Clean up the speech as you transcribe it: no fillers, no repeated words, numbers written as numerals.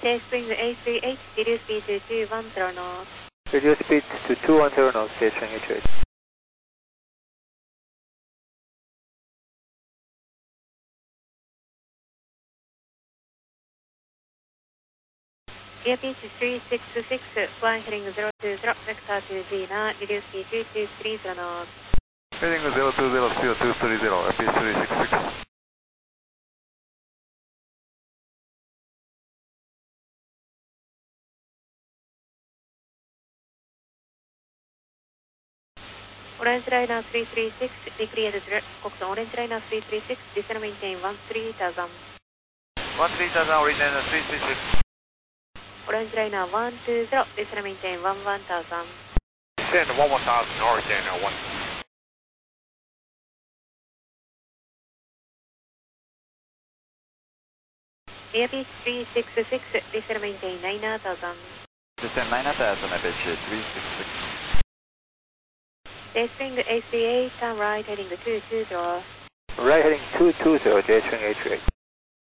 Stay A38, reduce speed to 210 knots. Reduce speed to 210 knots, Stayspring H8. Airbeach 366, flying heading 020, vector to Gina, reduce speed to 230 knots. Heading 020, still 230, Airbeach 366. Orange Liner 336, declared direct Coxon. Orange Liner 336, descend maintain 13,000. 13,000, Orange Liner 336. Orange Liner 120, descend maintain 11,000. Descend 11,000, Orange Liner 1. Airbeach 366, descend maintain 9,000. Descend 9,000, Airbeach 366. Stayspring A38, turn right heading 220. Right heading 220, Stayspring H8.